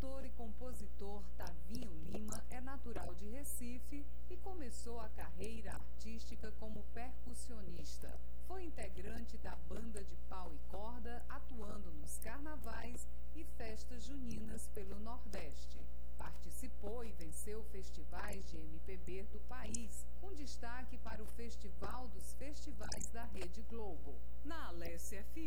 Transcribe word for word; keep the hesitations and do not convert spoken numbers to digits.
cantor e compositor Tavinho Lima é natural de Recife e começou a carreira artística como percussionista. Foi integrante da banda de pau e corda, atuando nos carnavais e festas juninas pelo Nordeste. Participou e venceu festivais de M P B do país, com destaque para o Festival dos Festivais da Rede Globo. Na Alessia F